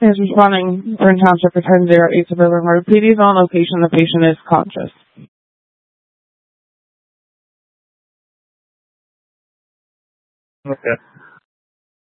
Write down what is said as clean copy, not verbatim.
is responding for Township for 1008 Suburban Road. PD is on location. The patient is conscious. Okay.